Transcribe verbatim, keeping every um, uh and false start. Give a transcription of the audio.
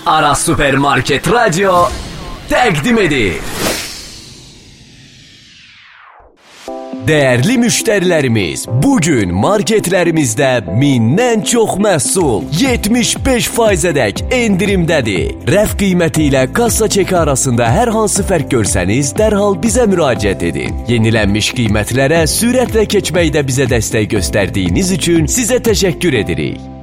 Aras Süpermarket Radyo təqdim edir. Değerli müşterilerimiz, bugün marketlerimizde mindən çox məhsul yetmiş beş faizədək endirimdədir. Rəf qiyməti ilə kassa çeki arasında hər hansı fərq görsəniz, dərhal bizə müraciət edin. Yenilənmiş qiymətlərə sürətlə keçməkdə bizə dəstək göstərdiyiniz üçün sizə təşəkkür edirik.